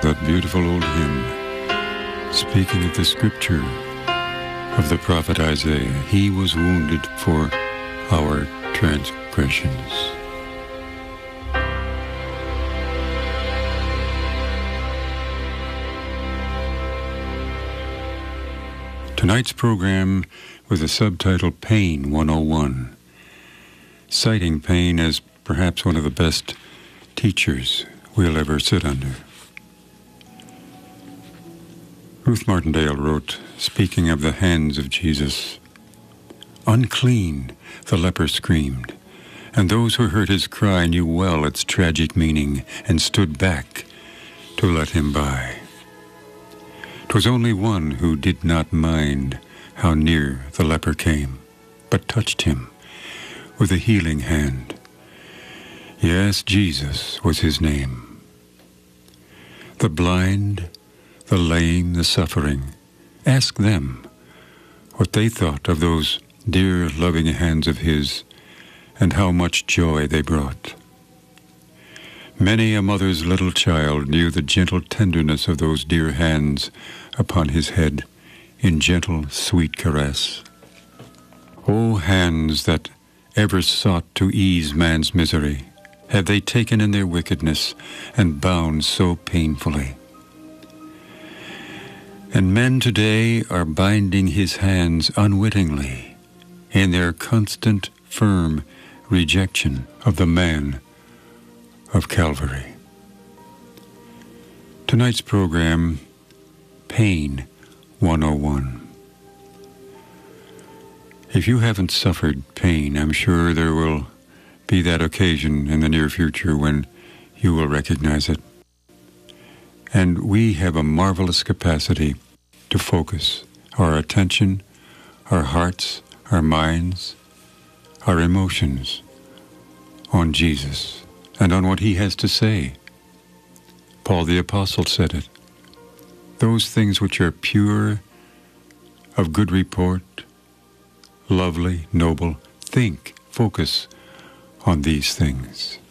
that beautiful old hymn, speaking of the scripture of the prophet Isaiah. He was wounded for our transgressions. Tonight's program with the subtitle Pain 101, citing pain as perhaps one of the best teachers we'll ever sit under. Ruth Martindale wrote, speaking of the hands of Jesus, "Unclean," the leper screamed, and those who heard his cry knew well its tragic meaning and stood back to let him by. 'Twas only one who did not mind how near the leper came, but touched him with a healing hand. Yes, Jesus was his name. The blind, the lame, the suffering, ask them what they thought of those dear, loving hands of his and how much joy they brought. Many a mother's little child knew the gentle tenderness of those dear hands upon his head in gentle, sweet caress. O hands that ever sought to ease man's misery, have they taken in their wickedness and bound so painfully? And men today are binding his hands unwittingly in their constant, firm rejection of the man of Calvary. Tonight's program, Pain 101. If you haven't suffered pain, I'm sure there will be that occasion in the near future when you will recognize it. And we have a marvelous capacity to focus our attention, our hearts, our minds, our emotions on Jesus and on what he has to say. Paul the Apostle said it. Those things which are pure, of good report, lovely, noble, think, focus on these things.